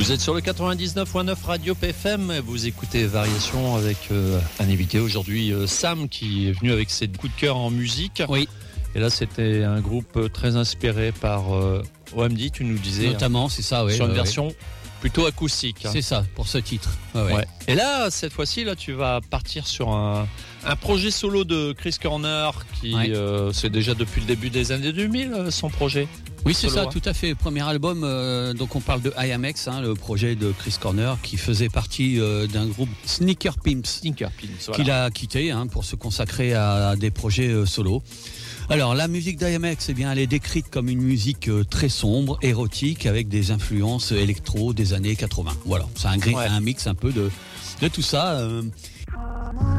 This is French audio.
Vous êtes sur le 99.9 Radio PFM, vous écoutez Variation avec un invité aujourd'hui, Sam, qui est venu avec ses coups de cœur en musique. Oui. Et là, c'était un groupe très inspiré par OMD, tu nous disais. Notamment, c'est ça, oui. Sur une version plutôt acoustique. C'est ça, pour ce titre. Ouais. Et là, cette fois-ci, là, tu vas partir sur un projet solo de Chris Corner qui, c'est déjà depuis le début des années 2000, son projet. Oui, c'est solo, ça, tout à fait. Premier album, donc on parle de IMX, le projet de Chris Corner, qui faisait partie d'un groupe Sneaker Pimps, voilà. Qu'il a quitté pour se consacrer à des projets solo. Alors, la musique d'IMX, eh bien, elle est décrite comme une musique très sombre, érotique, avec des influences électro des années 80. Voilà, c'est un mix un peu de tout ça.